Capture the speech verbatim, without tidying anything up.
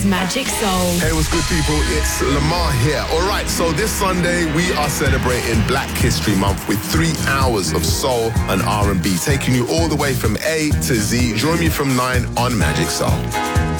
Magic Soul. Hey, what's good, people? It's Lamar here. All right, so this Sunday, we are celebrating Black History Month with three hours of soul and R and B, taking you all the way from A to Z. Join me from nine on Magic Soul.